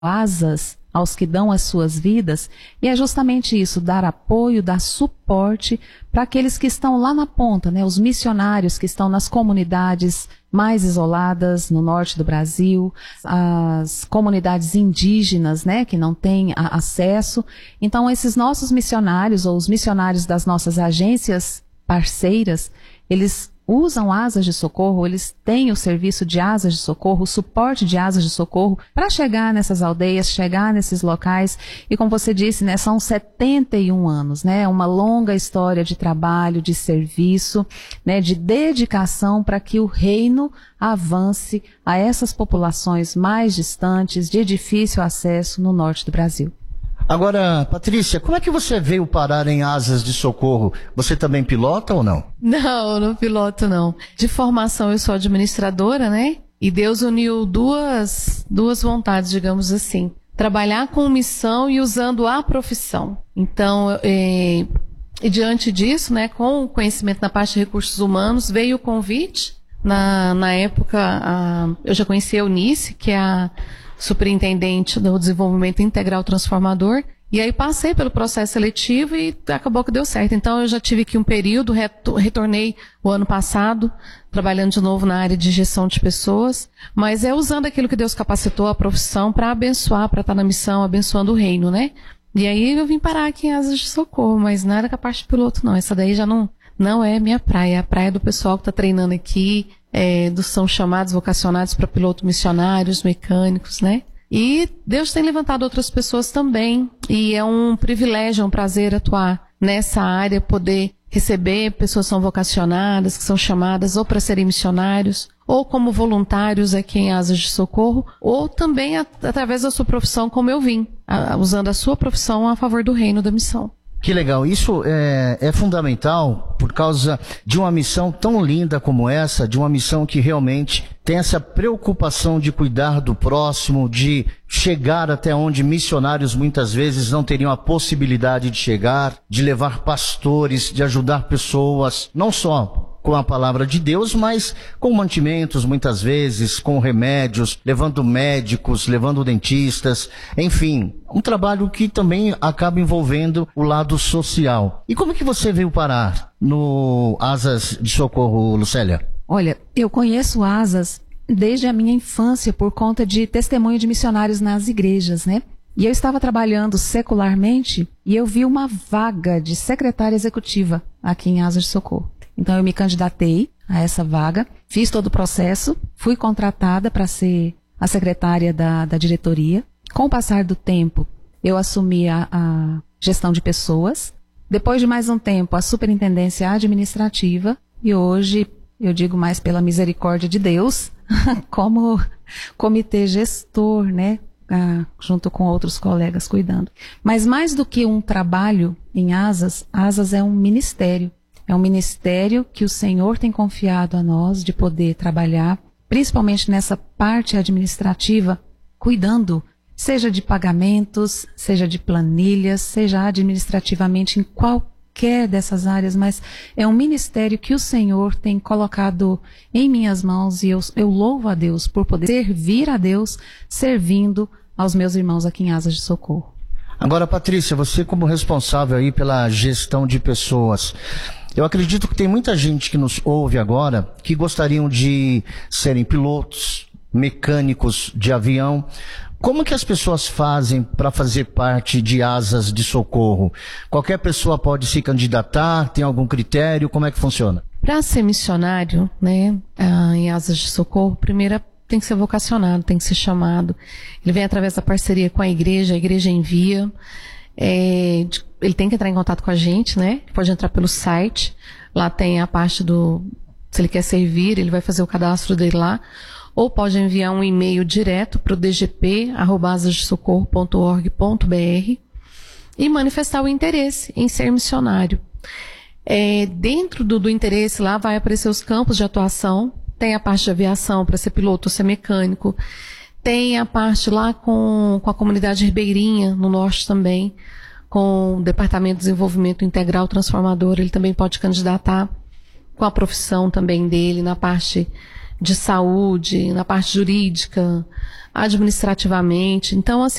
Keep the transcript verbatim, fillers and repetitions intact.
asas aos que dão as suas vidas, e é justamente isso, dar apoio, dar suporte para aqueles que estão lá na ponta, né, os missionários que estão nas comunidades mais isoladas no norte do Brasil, as comunidades indígenas, né, que não têm a, acesso. Então, esses nossos missionários, ou os missionários das nossas agências parceiras, eles usam asas de socorro, eles têm o serviço de asas de socorro, o suporte de asas de socorro para chegar nessas aldeias, chegar nesses locais. E como você disse, né, são setenta e um anos, né, uma longa história de trabalho, de serviço, né, de dedicação para que o reino avance a essas populações mais distantes, de difícil acesso no norte do Brasil. Agora, Patrícia, como é que você veio parar em asas de socorro? Você também pilota ou não? Não, não piloto não. De formação eu sou administradora, né? E Deus uniu duas, duas vontades, digamos assim. Trabalhar com missão e usando a profissão. Então, é, e diante disso, né, com o conhecimento na parte de recursos humanos, veio o convite. Na, na época, a, eu já conhecia a Eunice, que é a superintendente do desenvolvimento integral transformador, e aí passei pelo processo seletivo e acabou que deu certo. Então eu já tive aqui um período, retornei o ano passado, trabalhando de novo na área de gestão de pessoas, mas é usando aquilo que Deus capacitou a profissão para abençoar, para estar na missão, abençoando o reino, né? E aí eu vim parar aqui em asas de socorro, mas nada com a parte de piloto não, essa daí já não, não é minha praia, é a praia do pessoal que está treinando aqui, É, dos, são chamados, vocacionados para pilotos missionários, mecânicos, né? E Deus tem levantado outras pessoas também, e é um privilégio, é um prazer atuar nessa área, poder receber pessoas que são vocacionadas, que são chamadas ou para serem missionários, ou como voluntários aqui em Asas de Socorro, ou também a, através da sua profissão, como eu vim, a, usando a sua profissão a favor do reino da missão. Que legal, isso é, é fundamental por causa de uma missão tão linda como essa, de uma missão que realmente tem essa preocupação de cuidar do próximo, de chegar até onde missionários muitas vezes não teriam a possibilidade de chegar, de levar pastores, de ajudar pessoas, não só com a palavra de Deus, mas com mantimentos muitas vezes, com remédios, levando médicos, levando dentistas, enfim, um trabalho que também acaba envolvendo o lado social. E como que você veio parar no Asas de Socorro, Lucélia? Olha, eu conheço Asas desde a minha infância por conta de testemunho de missionários nas igrejas, né? E eu estava trabalhando secularmente e eu vi uma vaga de secretária executiva aqui em Asas de Socorro. Então eu me candidatei a essa vaga, fiz todo o processo, fui contratada para ser a secretária da, da diretoria. Com o passar do tempo, eu assumi a, a gestão de pessoas. Depois de mais um tempo, a superintendência administrativa. E hoje, eu digo mais pela misericórdia de Deus, como comitê gestor, né? Ah, junto com outros colegas cuidando. Mas mais do que um trabalho em Asas, Asas é um ministério. É um ministério que o Senhor tem confiado a nós de poder trabalhar, principalmente nessa parte administrativa, cuidando, seja de pagamentos, seja de planilhas, seja administrativamente em qualquer dessas áreas, mas é um ministério que o Senhor tem colocado em minhas mãos e eu, eu louvo a Deus por poder servir a Deus, servindo aos meus irmãos aqui em Asas de Socorro. Agora, Patrícia, você como responsável aí pela gestão de pessoas, eu acredito que tem muita gente que nos ouve agora que gostariam de serem pilotos, mecânicos de avião. Como que as pessoas fazem para fazer parte de Asas de Socorro? Qualquer pessoa pode se candidatar? Tem algum critério? Como é que funciona? Para ser missionário, né, em Asas de Socorro, primeiro tem que ser vocacionado, tem que ser chamado. Ele vem através da parceria com a igreja, a igreja envia. É, ele tem que entrar em contato com a gente, né? Pode entrar pelo site. Lá tem a parte do... Se ele quer servir, ele vai fazer o cadastro dele lá. Ou pode enviar um e-mail direto para o d g p arroba asas de socorro ponto org ponto b r e manifestar o interesse em ser missionário. É, dentro do, do interesse lá vai aparecer os campos de atuação. Tem a parte de aviação para ser piloto ou ser mecânico. Tem a parte lá com, com a comunidade ribeirinha, no norte também, com o Departamento de Desenvolvimento Integral Transformador. Ele também pode candidatar com a profissão também dele na parte de saúde, na parte jurídica, administrativamente. Então, assim,